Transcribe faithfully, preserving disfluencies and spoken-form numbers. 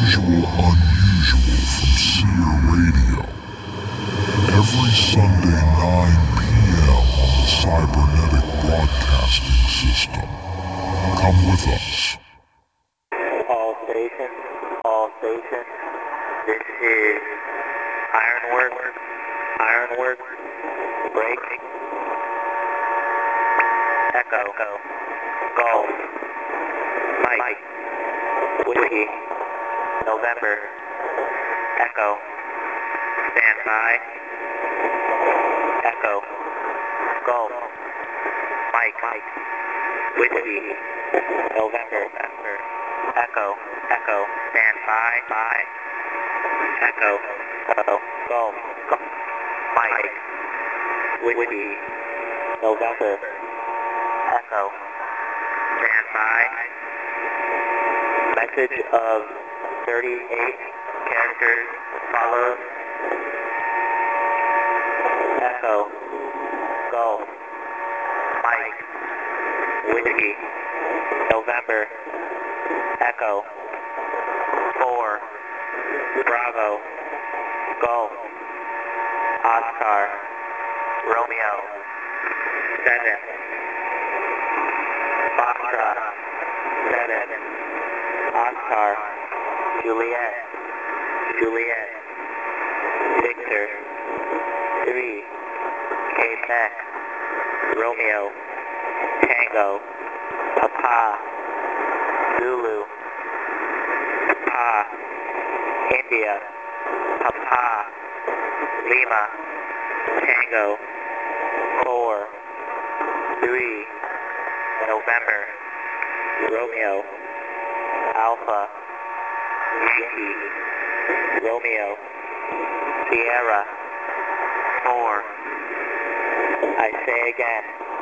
Unusual Unusual from Seer Radio. Every Sunday nine p m on the Cybernetic Broadcasting System. Come with us. All stations, all stations. This is Ironwork, Ironwork, break, Echo, Golf, Mike, Whiskey, November, Echo, stand by, Echo, Golf, Mike, Whiskey, November, Echo, Echo, stand by, by, Echo, Echo, Golf, Golf, Mike, Whiskey, November, Echo, stand by. Message of thirty-eight characters follows. Echo, Golf, Mike, Whiskey, November, Echo, four, Bravo, Golf, Oscar, Romeo, seven, Foxtrot, seven, Oscar, Juliet, Juliet, Victor, three, Quebec, Romeo, Tango, Papa, Zulu, Papa, India, Papa, Lima, Tango, four, three, November, Romeo, Alpha, Yankee, Romeo, Sierra, four, I say again,